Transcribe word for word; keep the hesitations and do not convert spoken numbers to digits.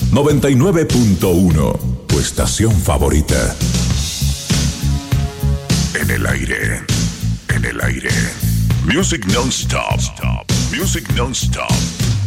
noventa y nueve punto uno, tu estación favorita. En el aire, en el aire. Music non-stop, music non-stop.